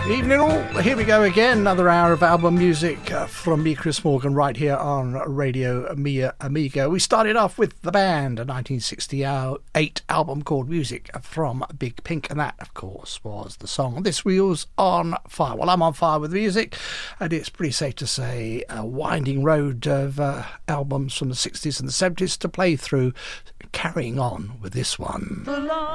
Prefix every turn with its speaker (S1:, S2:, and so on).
S1: Evening all, here we go again, another hour of album music from me, Chris Morgan, right here on Radio Mia Amiga. We started off with The Band, a 1968 album called Music from Big Pink, and that, of course, was the song This Wheel's on Fire. Well, I'm on fire with music, and it's pretty safe to say a winding road of albums from the 60s and the 70s to play through, carrying on with this one.